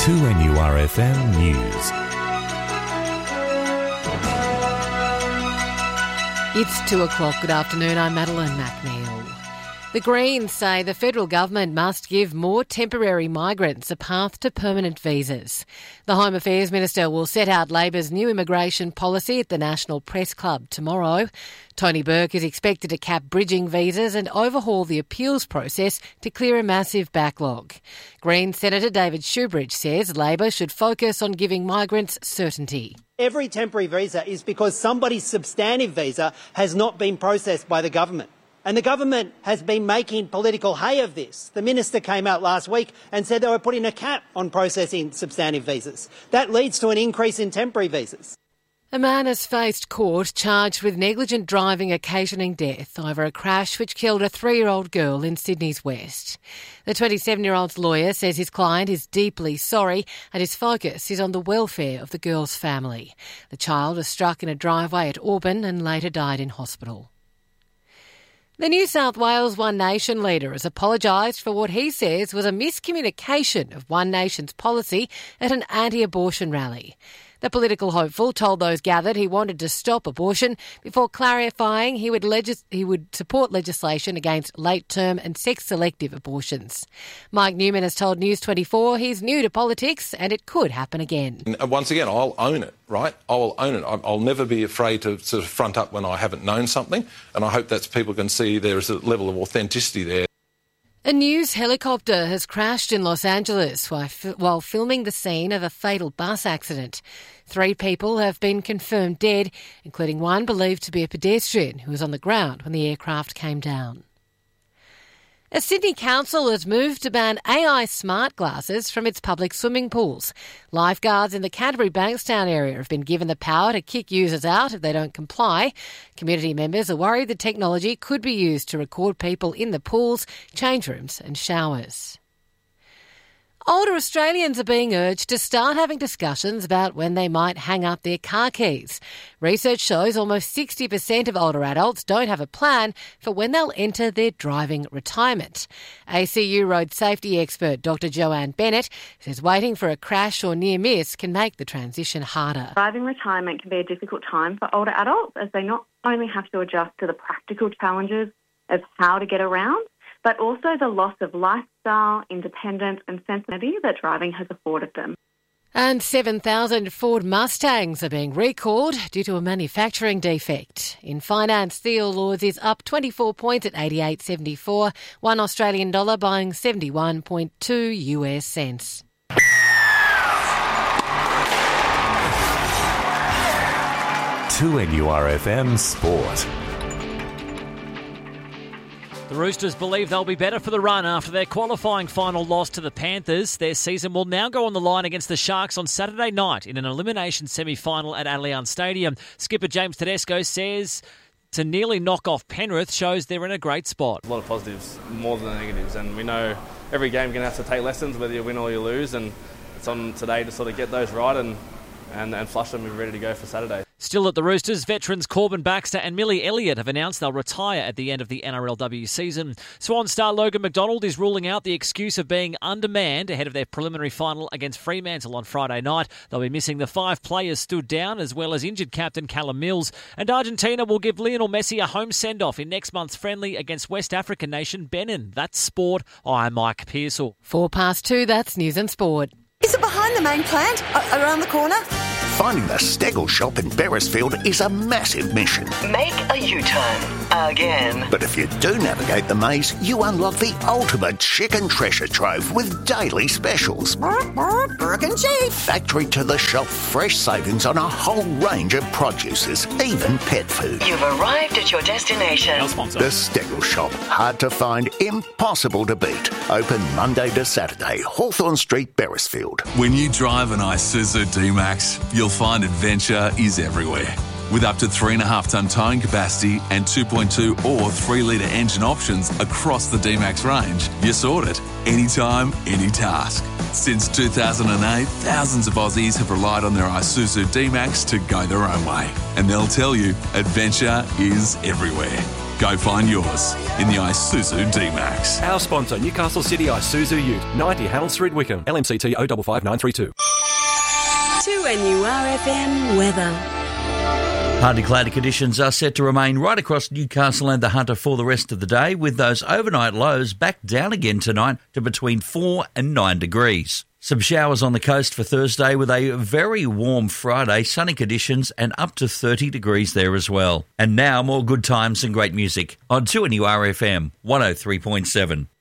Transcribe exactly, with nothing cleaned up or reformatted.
two N U R F M News. It's two o'clock. Good afternoon. I'm Madeline McNeil. The Greens say the federal government must give more temporary migrants a path to permanent visas. The Home Affairs Minister will set out Labor's new immigration policy at the National Press Club tomorrow. Tony Burke is expected to cap bridging visas and overhaul the appeals process to clear a massive backlog. Greens Senator David Shoebridge says Labor should focus on giving migrants certainty. Every temporary visa is because somebody's substantive visa has not been processed by the government. And the government has been making political hay of this. The minister came out last week and said they were putting a cap on processing substantive visas. That leads to an increase in temporary visas. A man has faced court charged with negligent driving occasioning death over a crash which killed a three-year-old girl in Sydney's West. The twenty-seven-year-old's lawyer says his client is deeply sorry and his focus is on the welfare of the girl's family. The child was struck in a driveway at Auburn and later died in hospital. The New South Wales One Nation leader has apologised for what he says was a miscommunication of One Nation's policy at an anti-abortion rally. The political hopeful told those gathered he wanted to stop abortion before clarifying he would legis- he would support legislation against late-term and sex-selective abortions. Mike Newman has told News twenty-four he's new to politics and it could happen again. Once again, I'll own it, right? I will own it. I'll never be afraid to sort of front up when I haven't known something, and I hope that people can see there is a level of authenticity there. A news helicopter has crashed in Los Angeles while filming the scene of a fatal bus accident. Three people have been confirmed dead, including one believed to be a pedestrian who was on the ground when the aircraft came down. A Sydney council has moved to ban A I smart glasses from its public swimming pools. Lifeguards in the Canterbury Bankstown area have been given the power to kick users out if they don't comply. Community members are worried the technology could be used to record people in the pools, change rooms and showers. Older Australians are being urged to start having discussions about when they might hang up their car keys. Research shows almost sixty percent of older adults don't have a plan for when they'll enter their driving retirement. A C U road safety expert Doctor Joanne Bennett says waiting for a crash or near miss can make the transition harder. Driving retirement can be a difficult time for older adults as they not only have to adjust to the practical challenges of how to get around, but also the loss of lifestyle, independence and sensitivity that driving has afforded them. And seven thousand Ford Mustangs are being recalled due to a manufacturing defect. In finance, Theo Lords is up twenty-four points at eighty-eight seventy-four, one Australian dollar buying seventy-one point two US cents. two N U R F M Sport. The Roosters believe they'll be better for the run after their qualifying final loss to the Panthers. Their season will now go on the line against the Sharks on Saturday night in an elimination semi-final at Allianz Stadium. Skipper James Tedesco says to nearly knock off Penrith shows they're in a great spot. A lot of positives, more than negatives, and we know every game you're going to have to take lessons, whether you win or you lose, and it's on today to sort of get those right and, and, and flush them and be ready to go for Saturday. Still at the Roosters, veterans Corbin Baxter and Millie Elliott have announced they'll retire at the end of the N R L W season. Swan star Logan McDonald is ruling out the excuse of being undermanned ahead of their preliminary final against Fremantle on Friday night. They'll be missing the five players stood down as well as injured captain Callum Mills. And Argentina will give Lionel Messi a home send-off in next month's friendly against West African nation Benin. That's sport. I'm Mike Pearsall. Four past two, that's News and Sport. Is it behind the main plant? A- around the corner? Finding the Stegel shop in Beresfield is a massive mission. Make a U-turn. Again. But if you do navigate the maze, you unlock the ultimate chicken treasure trove with daily specials. Burke and Chief. Factory to the shop, fresh savings on a whole range of produces, even pet food. You've arrived at your destination. Our sponsor. The Stegel shop. Hard to find, impossible to beat. Open Monday to Saturday, Hawthorn Street, Beresfield. When you drive an Isuzu D-Max, you'll find adventure is everywhere. With up to three point five tonne towing capacity and two point two or three litre engine options across the D-Max range, you're sorted. Anytime, any task. Since two thousand eight, thousands of Aussies have relied on their Isuzu D-Max to go their own way. And they'll tell you, adventure is everywhere. Go find yours in the Isuzu D-Max. Our sponsor, Newcastle City Isuzu Ute, ninety Harold Street, Wickham, L M C T zero five five nine three two. two N U R F M weather. Partly cloudy conditions are set to remain right across Newcastle and the Hunter for the rest of the day, with those overnight lows back down again tonight to between four and nine degrees. Some showers on the coast for Thursday with a very warm Friday, sunny conditions and up to thirty degrees there as well. And now more good times and great music on two N U R F M one oh three point seven.